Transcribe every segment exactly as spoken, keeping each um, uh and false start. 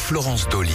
Florence Dolly.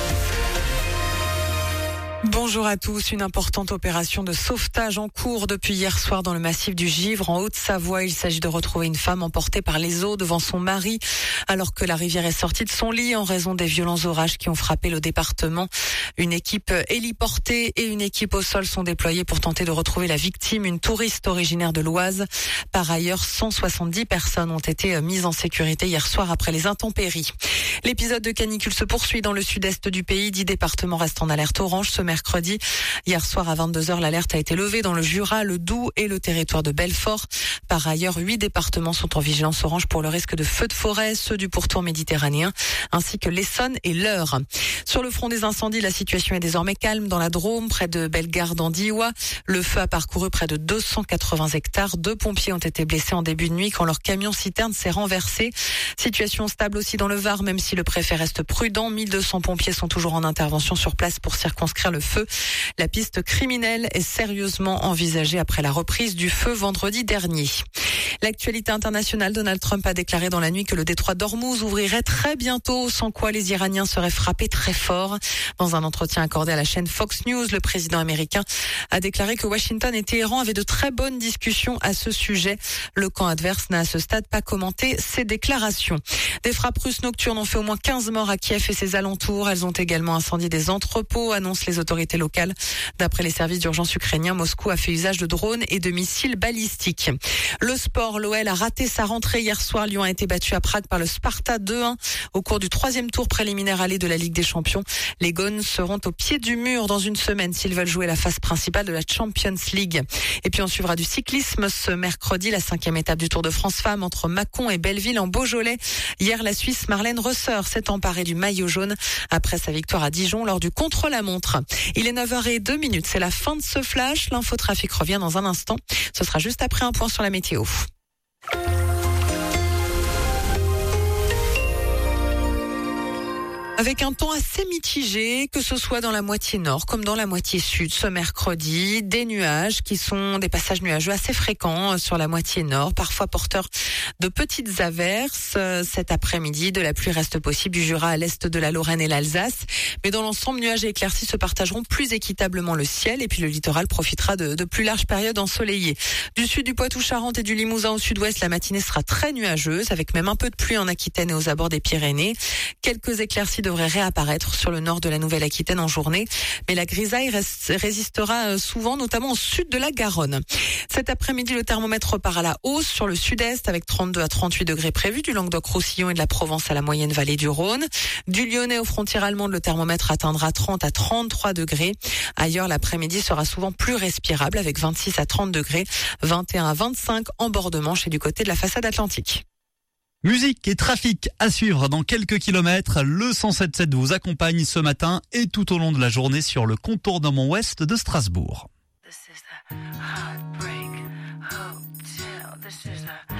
Bonjour à tous. Une importante opération de sauvetage en cours depuis hier soir dans le massif du Givre en Haute-Savoie. Il s'agit de retrouver une femme emportée par les eaux devant son mari alors que la rivière est sortie de son lit en raison des violents orages qui ont frappé le département. Une équipe héliportée et une équipe au sol sont déployées pour tenter de retrouver la victime, une touriste originaire de l'Oise. Par ailleurs, cent soixante-dix personnes ont été mises en sécurité hier soir après les intempéries. L'épisode de canicule se poursuit dans le sud-est du pays. Dix départements restent en alerte orange ce mercredi. Hier soir à vingt-deux heures, l'alerte a été levée dans le Jura, le Doubs et le territoire de Belfort. Par ailleurs, huit départements sont en vigilance orange pour le risque de feux de forêt, ceux du pourtour méditerranéen, ainsi que l'Essonne et l'Eure. Sur le front des incendies, la situation est désormais calme dans la Drôme, près de Bellegarde en Diois. Le feu a parcouru près de deux cent quatre-vingts hectares. Deux pompiers ont été blessés en début de nuit quand leur camion-citerne s'est renversé. Situation stable aussi dans le Var, même si le préfet reste prudent. mille deux cents pompiers sont toujours en intervention sur place pour circonscrire le feu. La piste criminelle est sérieusement envisagée après la reprise du feu vendredi dernier. L'actualité internationale, Donald Trump a déclaré dans la nuit que le détroit d'Ormuz ouvrirait très bientôt, sans quoi les Iraniens seraient frappés très fort. Dans un entretien accordé à la chaîne Fox News, le président américain a déclaré que Washington et Téhéran avaient de très bonnes discussions à ce sujet. Le camp adverse n'a à ce stade pas commenté ces déclarations. Des frappes russes nocturnes ont fait au moins quinze morts à Kiev et ses alentours. Elles ont également incendié des entrepôts, annoncent les autorités locales. D'après les services d'urgence ukrainiens, Moscou a fait usage de drones et de missiles balistiques. Le sport, l'O L a raté sa rentrée hier soir. Lyon a été battu à Prague par le Sparta deux un au cours du troisième tour préliminaire aller de la Ligue des Champions. Les Gones seront au pied du mur dans une semaine s'ils veulent jouer la phase principale de la Champions League. Et puis on suivra du cyclisme ce mercredi, la cinquième étape du Tour de France Femmes entre Mâcon et Belleville en Beaujolais. Hier, la Suisse Marlène Rösser s'est emparée du maillot jaune après sa victoire à Dijon lors du contre-la-montre. Il est neuf heures zéro deux, c'est la fin de ce flash. L'infotrafic revient dans un instant. Ce sera juste après un point sur la météo. Avec un temps assez mitigé, que ce soit dans la moitié nord comme dans la moitié sud ce mercredi, des nuages qui sont des passages nuageux assez fréquents sur la moitié nord, parfois porteurs de petites averses. Cet après-midi, de la pluie reste possible du Jura à l'est de la Lorraine et l'Alsace, mais dans l'ensemble, nuages et éclaircies se partageront plus équitablement le ciel et puis le littoral profitera de, de plus larges périodes ensoleillées. Du sud du Poitou-Charentes et du Limousin au sud-ouest, la matinée sera très nuageuse avec même un peu de pluie en Aquitaine et aux abords des Pyrénées. Quelques éclaircies devrait réapparaître sur le nord de la Nouvelle-Aquitaine en journée, mais la grisaille reste, résistera souvent, notamment au sud de la Garonne. Cet après-midi, le thermomètre repart à la hausse sur le sud-est avec trente-deux à trente-huit degrés prévus du Languedoc-Roussillon et de la Provence à la moyenne vallée du Rhône. Du Lyonnais aux frontières allemandes, le thermomètre atteindra trente à trente-trois degrés. Ailleurs, l'après-midi sera souvent plus respirable avec vingt-six à trente degrés, vingt et un à vingt-cinq en bord de Manche et du côté de la façade atlantique. Musique et trafic à suivre dans quelques kilomètres. Le cent sept sept vous accompagne ce matin et tout au long de la journée sur le contournement ouest de Strasbourg. This is the Heartbreak Hotel. This is the